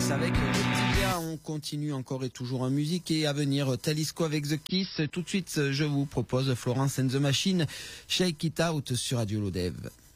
avec Reptilia. On continue encore et toujours en musique et à venir Talisco avec The Kiss. Tout de suite, je vous propose Florence and the Machine, Shake It Out sur Radio Lodev.